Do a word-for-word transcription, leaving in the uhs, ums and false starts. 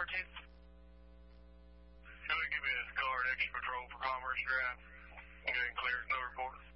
two. Go ahead and give me a card, extra patrol for Commerce Drive. Go ahead and clear, no report.